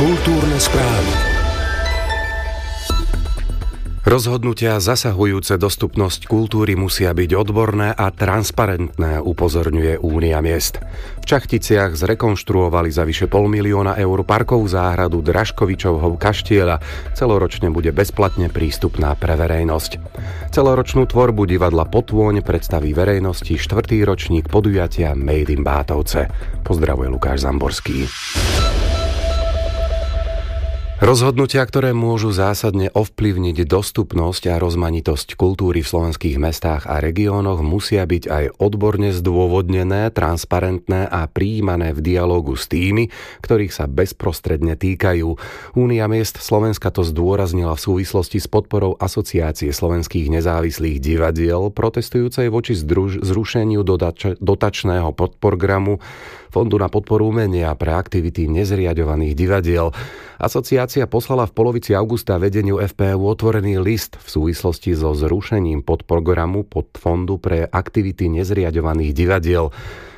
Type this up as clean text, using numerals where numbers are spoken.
Kultúrne správy. Rozhodnutia zasahujúce dostupnosť kultúry musia byť odborné a transparentné, upozorňuje Únia miest. V Čachticiach zrekonštruovali za vyše 500 000 eur parkovú záhradu Draškovičovho kaštieľa. Celoročne bude bezplatne prístupná pre verejnosť. Celoročnú tvorbu divadla Potôň predstaví verejnosti 4. ročník podujatia Made in Bátovce. Pozdravuje Lukáš Zamborský. Rozhodnutia, ktoré môžu zásadne ovplyvniť dostupnosť a rozmanitosť kultúry v slovenských mestách a regiónoch, musia byť aj odborne zdôvodnené, transparentné a prijímané v dialógu s tými, ktorých sa bezprostredne týkajú. Únia miest Slovenska to zdôraznila v súvislosti s podporou Asociácie slovenských nezávislých divadiel, protestujúcej voči zrušeniu dotačného podprogramu Fondu na podporu umenia pre aktivity nezriaďovaných divadiel. Asociácia poslala v polovici augusta vedeniu FPU otvorený list v súvislosti so zrušením podprogramu Fondu pre aktivity nezriaďovaných divadiel.